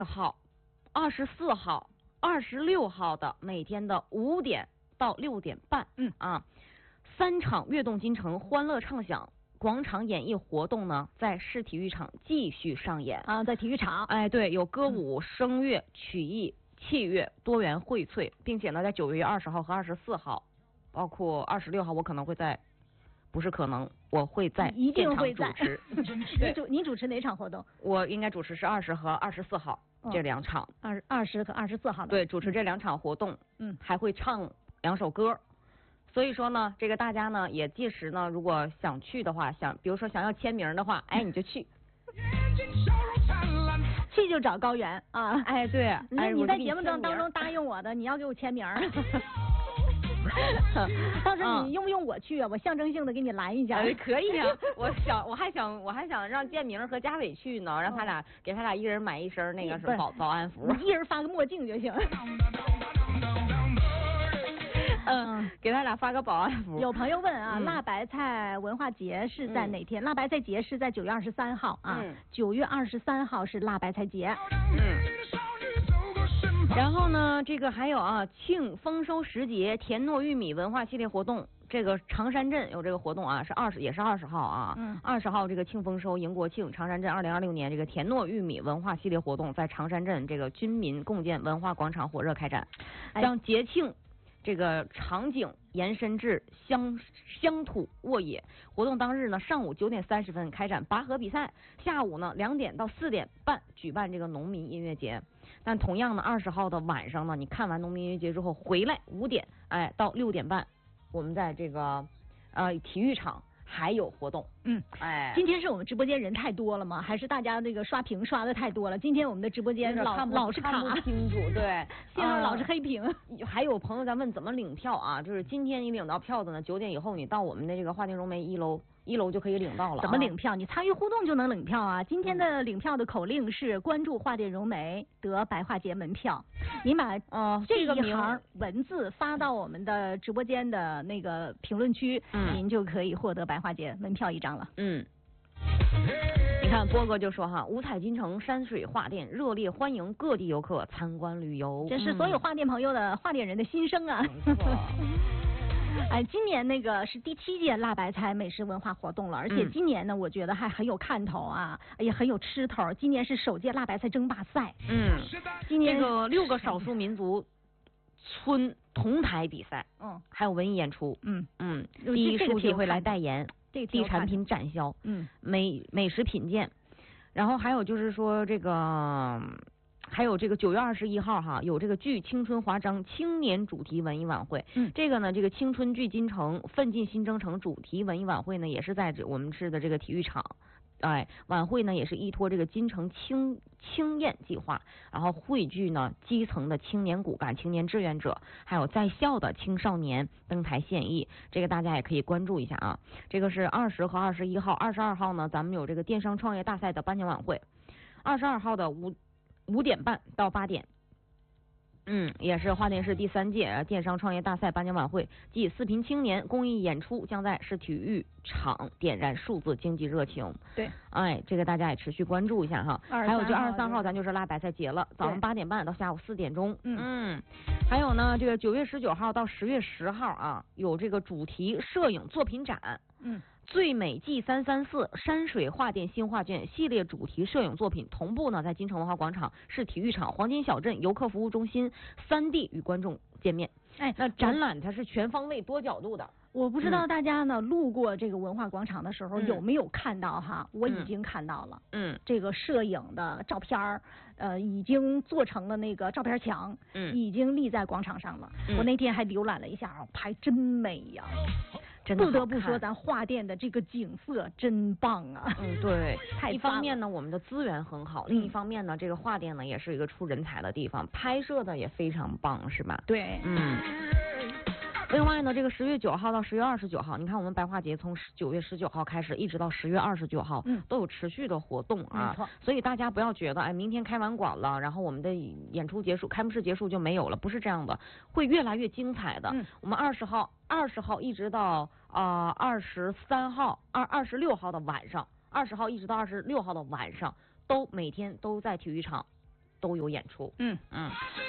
号、24号、26号的每天的5点到6点半，3场跃动京城欢乐畅享广场演艺活动呢，在市体育场继续上演啊，在体育场， 哎，对，有歌舞、声乐、曲艺、器乐多元荟萃，并且呢，在9月20号和24号，包括26号，我可能会在，不是可能，我会在现场主持。 你主持哪场活动？ 我应该主持是20和24号这2场 ，20和24号的。 对，主持这2场活动，还会唱2首歌。所以说呢，这个大家呢也届时呢，如果想去的话，比如说想要签名的话，哎，你就去， 去就找高原啊！ 哎，对， 你在节目当中答应我的，你要给我签名。到时候你用不用我去啊？我象征性的给你拦一下。 可以啊，我还想让建明和嘉伟去呢，让给他俩一人买一身那个什么保安服， 一人发个墨镜就行。 给他俩发个保安服。 有朋友问啊，辣白菜文化节是在哪天？辣白菜节是在9月23号啊，9月23号是辣白菜节。 然后呢，这个还有啊，庆丰收时节田糯玉米文化系列活动，这个常山镇有这个活动啊，也是20号啊，20号这个庆丰收迎国庆，常山镇2026年这个田糯玉米文化系列活动在常山镇这个军民共建文化广场火热开展，将节庆这个场景延伸至乡土沃野。活动当日呢，上午9点30分开展拔河比赛，下午呢2点到4点半举办这个农民音乐节。但同样呢，20号的晚上呢，你看完农民音乐节之后回来5点到6点半，我们在这个体育场还有活动。 今天是我们直播间人太多了吗？还是大家那个刷屏刷的太多了？今天我们的直播间老是看不清楚，对， 线上老是黑屏。 还有朋友在问怎么领票啊？就是今天你领到票的呢，9点以后你到我们的这个华电融媒1楼就可以领到了。 怎么领票？你参与互动就能领票啊！今天的领票的口令是关注华电融媒得白化节门票。你把这一行文字发到我们的直播间的那个评论区，您就可以获得白化节门票1张了。 你看波哥就说哈，五彩金城山水画店热烈欢迎各地游客参观旅游， 这是所有画店朋友的画店人的心声啊。 没错。 今年那个是第7届辣白菜美食文化活动了，而且今年呢，我觉得还很有看头啊，也很有吃头。今年是首届辣白菜争霸赛，今年这个6个少数民族村同台比赛，还有文艺演出，第一书记会来代言，地产品展销，美食品鉴，然后还有就是说这个。还有这个9月21号哈，有这个聚青春华章青年主题文艺晚会。这个呢，这个青春聚金城，奋进新征程主题文艺晚会呢，也是在我们市的这个体育场。晚会呢也是依托这个金城青燕计划，然后汇聚呢基层的青年骨干、青年志愿者，还有在校的青少年登台献艺。这个大家也可以关注一下啊。这个是20和21号，22号呢，咱们有这个电商创业大赛的颁奖晚会，22号的5点半到8点，也是华电市第3届电商创业大赛颁奖晚会暨四平青年公益演出将在市体育场点燃数字经济热情。 对， 这个大家也持续关注一下哈。还有就23号咱就是辣白菜节了，早上8点半到下午4点钟。还有呢，这个9月19号到10月10号啊，有这个主题摄影作品展。最美季334山水画店新画卷系列主题摄影作品同步呢，在金城文化广场、市体育场、黄金小镇游客服务中心3地与观众见面。那展览它是全方位多角度的。 我不知道大家呢路过这个文化广场的时候有没有看到哈？我已经看到了。这个摄影的照片已经做成了那个照片墙，已经立在广场上了。我那天还浏览了一下，拍真美呀。不得不说，咱画店的这个景色真棒啊！ 对，一方面呢，我们的资源很好；另一方面呢，这个画店呢也是一个出人才的地方，拍摄的也非常棒，是吧？ 对， 另外呢，这个10月9号到10月29号，你看我们白化节从9月19号开始，一直到10月29号，都有持续的活动啊。 没错。 所以大家不要觉得，明天开完馆了，然后我们的演出结束，开幕式结束就没有了，不是这样的，会越来越精彩的。我们20号一直到23号、26号的晚上，20号一直到26号的晚上，每天都在体育场都有演出。嗯。